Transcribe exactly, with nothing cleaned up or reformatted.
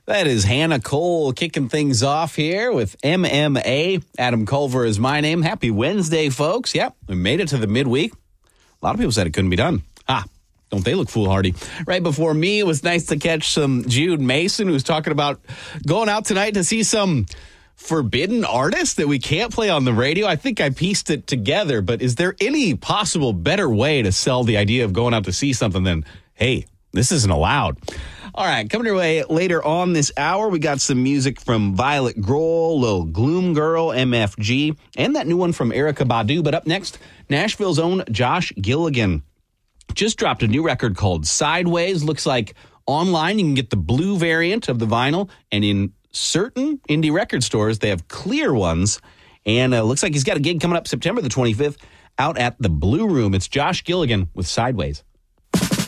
That is Hannah Cole kicking things off here with M M A. Adam Culver is my name. Happy Wednesday, folks. Yep, we made it to the midweek. A lot of people said it couldn't be done. Ah, don't they look foolhardy? Right before me, it was nice to catch some Jude Mason, who was talking about going out tonight to see some forbidden artist that we can't play on the radio. I think I pieced it together, but is there any possible better way to sell the idea of going out to see something than, hey, this isn't allowed? All right, coming your way later on this hour, we got some music from Violet Grohl, Lil Gloom Girl, M F G, and that new one from Erykah Badu. But up next, Nashville's own Josh Gilligan just dropped a new record called Sideways. Looks like online you can get the blue variant of the vinyl, and in certain indie record stores, they have clear ones. And uh, looks like he's got a gig coming up September the twenty-fifth out at the Blue Room. It's Josh Gilligan with Sideways.